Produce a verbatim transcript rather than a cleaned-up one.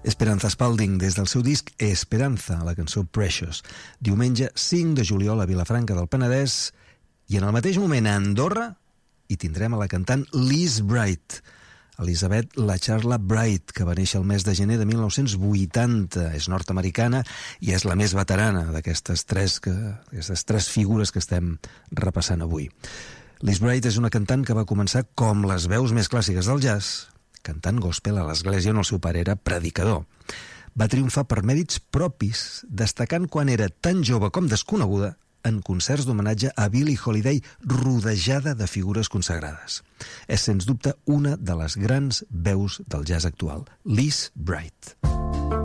Esperanza Spalding, des del seu disc Esperanza, la cançó Precious. Diumenge cinc de juliol a Vilafranca del Penedès, i en el mateix moment a Andorra hi tindrem a la cantant Liz Bright, Elizabeth La Charla Bright, que va néixer el mes de gener de mil nou-cents vuitanta. És nord-americana i és la més veterana d'aquestes tres, que, d'aquestes tres figures que estem repassant avui. Liz Bright és una cantant que va començar com les veus més clàssiques del jazz, cantant gospel a l'església on el seu pare era predicador. Va triomfar per mèrits propis, destacant quan era tan jove com desconeguda en concerts d'homenatge a Billie Holiday rodejada de figures consagrades. És, sens dubte, una de les grans veus del jazz actual, Liz Bright.